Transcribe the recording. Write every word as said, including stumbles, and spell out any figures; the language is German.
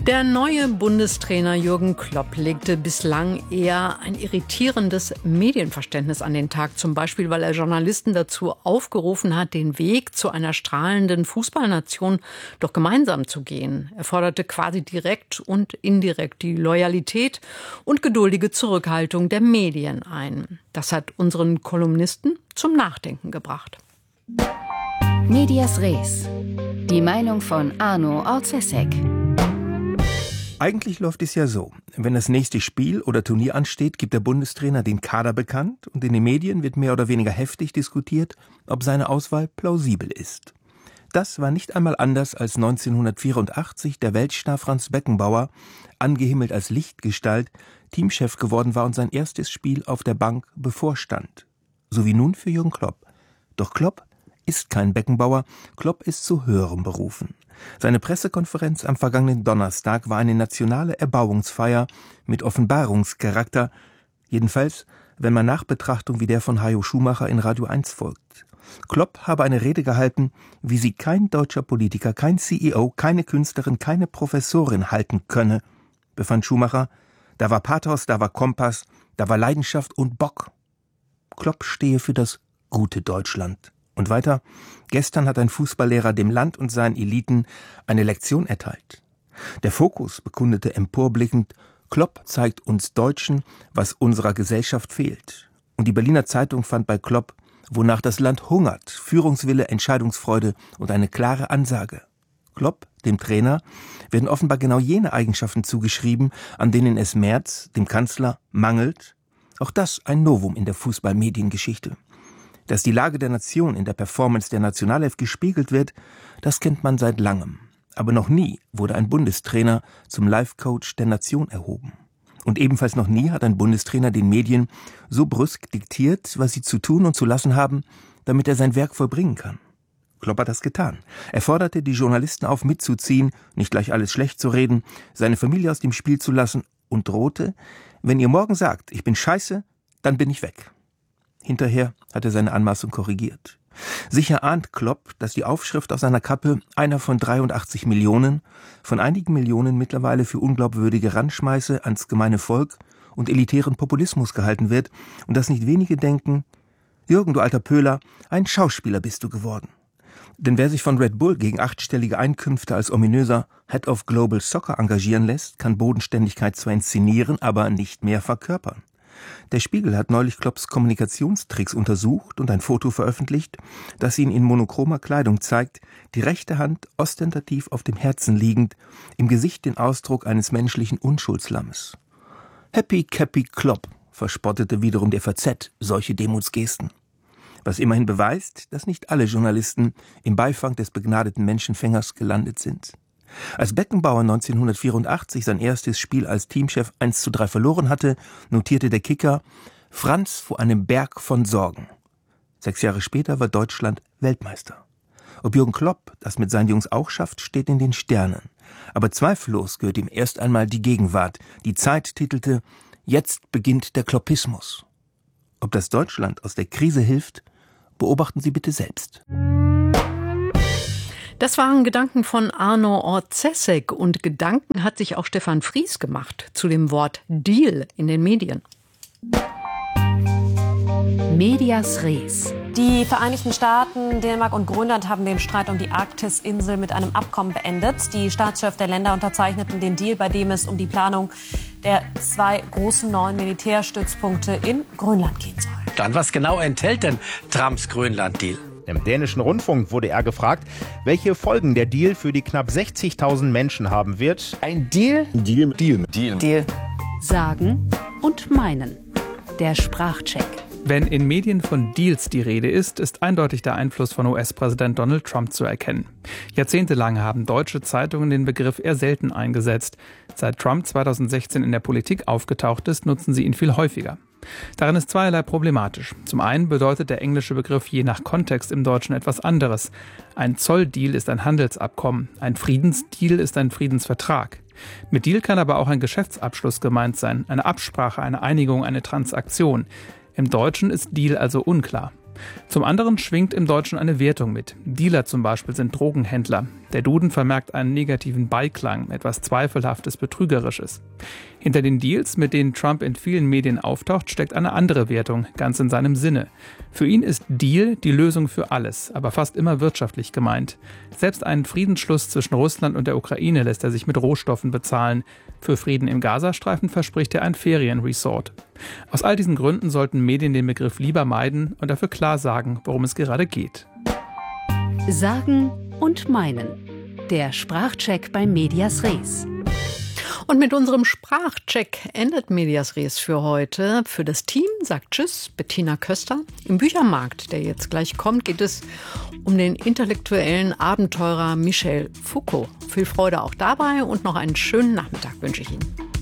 Der neue Bundestrainer Jürgen Klopp legte bislang eher ein irritierendes Medienverständnis an den Tag. Zum Beispiel, weil er Journalisten dazu aufgerufen hat, den Weg zu einer strahlenden Fußballnation doch gemeinsam zu gehen. Er forderte quasi direkt und indirekt die Loyalität und geduldige Zurückhaltung der Medien ein. Das hat unseren Kolumnisten zum Nachdenken gebracht. Medias Res. Die Meinung von Arno Orzesek. Eigentlich läuft es ja so. Wenn das nächste Spiel oder Turnier ansteht, gibt der Bundestrainer den Kader bekannt und in den Medien wird mehr oder weniger heftig diskutiert, ob seine Auswahl plausibel ist. Das war nicht einmal anders, als neunzehnhundertvierundachtzig der Weltstar Franz Beckenbauer, angehimmelt als Lichtgestalt, Teamchef geworden war und sein erstes Spiel auf der Bank bevorstand. So wie nun für Jürgen Klopp. Doch Klopp ist kein Beckenbauer, Klopp ist zu höherem berufen. Seine Pressekonferenz am vergangenen Donnerstag war eine nationale Erbauungsfeier mit Offenbarungscharakter, jedenfalls, wenn man Nachbetrachtung wie der von Hajo Schumacher in Radio eins folgt. Klopp habe eine Rede gehalten, wie sie kein deutscher Politiker, kein C E O, keine Künstlerin, keine Professorin halten könne, befand Schumacher. Da war Pathos, da war Kompass, da war Leidenschaft und Bock. Klopp stehe für das gute Deutschland. Und weiter, gestern hat ein Fußballlehrer dem Land und seinen Eliten eine Lektion erteilt. Der Fokus bekundete emporblickend, Klopp zeigt uns Deutschen, was unserer Gesellschaft fehlt. Und die Berliner Zeitung fand bei Klopp, wonach das Land hungert, Führungswille, Entscheidungsfreude und eine klare Ansage. Klopp, dem Trainer, werden offenbar genau jene Eigenschaften zugeschrieben, an denen es Merz, dem Kanzler, mangelt. Auch das ein Novum in der Fußballmediengeschichte. Dass die Lage der Nation in der Performance der Nationalelf gespiegelt wird, das kennt man seit langem. Aber noch nie wurde ein Bundestrainer zum Life-Coach der Nation erhoben. Und ebenfalls noch nie hat ein Bundestrainer den Medien so brüsk diktiert, was sie zu tun und zu lassen haben, damit er sein Werk vollbringen kann. Klopp hat das getan. Er forderte die Journalisten auf, mitzuziehen, nicht gleich alles schlecht zu reden, seine Familie aus dem Spiel zu lassen und drohte, wenn ihr morgen sagt, ich bin scheiße, dann bin ich weg. Hinterher hat er seine Anmaßung korrigiert. Sicher ahnt Klopp, dass die Aufschrift auf seiner Kappe einer von dreiundachtzig Millionen, von einigen Millionen mittlerweile für unglaubwürdige Randschmeiße ans gemeine Volk und elitären Populismus gehalten wird und dass nicht wenige denken, Jürgen, du alter Pöhler, ein Schauspieler bist du geworden. Denn wer sich von Red Bull gegen achtstellige Einkünfte als ominöser Head of Global Soccer engagieren lässt, kann Bodenständigkeit zwar inszenieren, aber nicht mehr verkörpern. Der Spiegel hat neulich Klopps Kommunikationstricks untersucht und ein Foto veröffentlicht, das ihn in monochromer Kleidung zeigt, die rechte Hand ostentativ auf dem Herzen liegend, im Gesicht den Ausdruck eines menschlichen Unschuldslammes. Happy Cappy Klopp, verspottete wiederum der V Z solche Demutsgesten. Was immerhin beweist, dass nicht alle Journalisten im Beifang des begnadeten Menschenfängers gelandet sind. Als Beckenbauer neunzehnhundertvierundachtzig sein erstes Spiel als Teamchef eins zu drei verloren hatte, notierte der Kicker, Franz vor einem Berg von Sorgen. Sechs Jahre später war Deutschland Weltmeister. Ob Jürgen Klopp das mit seinen Jungs auch schafft, steht in den Sternen. Aber zweifellos gehört ihm erst einmal die Gegenwart. Die Zeit titelte, jetzt beginnt der Kloppismus. Ob das Deutschland aus der Krise hilft, beobachten Sie bitte selbst. Das waren Gedanken von Arno Orzesek und Gedanken hat sich auch Stefan Fries gemacht zu dem Wort Deal in den Medien. Medias Res. Die Vereinigten Staaten, Dänemark und Grönland haben den Streit um die Arktis-Insel mit einem Abkommen beendet. Die Staatschefs der Länder unterzeichneten den Deal, bei dem es um die Planung der zwei großen neuen Militärstützpunkte in Grönland gehen soll. Dann, was genau enthält denn Trumps Grönland-Deal? Im dänischen Rundfunk wurde er gefragt, welche Folgen der Deal für die knapp sechzigtausend Menschen haben wird. Ein Deal? Deal. Deal. Deal. Deal. Sagen und meinen. Der Sprachcheck. Wenn in Medien von Deals die Rede ist, ist eindeutig der Einfluss von U S-Präsident Donald Trump zu erkennen. Jahrzehntelang haben deutsche Zeitungen den Begriff eher selten eingesetzt. Seit Trump zweitausendsechzehn in der Politik aufgetaucht ist, nutzen sie ihn viel häufiger. Darin ist zweierlei problematisch. Zum einen bedeutet der englische Begriff je nach Kontext im Deutschen etwas anderes. Ein Zolldeal ist ein Handelsabkommen, ein Friedensdeal ist ein Friedensvertrag. Mit Deal kann aber auch ein Geschäftsabschluss gemeint sein, eine Absprache, eine Einigung, eine Transaktion. Im Deutschen ist Deal also unklar. Zum anderen schwingt im Deutschen eine Wertung mit. Dealer zum Beispiel sind Drogenhändler. Der Duden vermerkt einen negativen Beiklang, etwas Zweifelhaftes, Betrügerisches. Hinter den Deals, mit denen Trump in vielen Medien auftaucht, steckt eine andere Wertung, ganz in seinem Sinne. Für ihn ist Deal die Lösung für alles, aber fast immer wirtschaftlich gemeint. Selbst einen Friedensschluss zwischen Russland und der Ukraine lässt er sich mit Rohstoffen bezahlen. Für Frieden im Gazastreifen verspricht er ein Ferienresort. Aus all diesen Gründen sollten Medien den Begriff lieber meiden und dafür klar sagen, worum es gerade geht. Sagen und meinen. Der Sprachcheck bei Medias Res. Und mit unserem Sprachcheck endet Medias Res für heute. Für das Team sagt Tschüss Bettina Köster. Im Büchermarkt, der jetzt gleich kommt, geht es um den intellektuellen Abenteurer Michel Foucault. Viel Freude auch dabei und noch einen schönen Nachmittag wünsche ich Ihnen.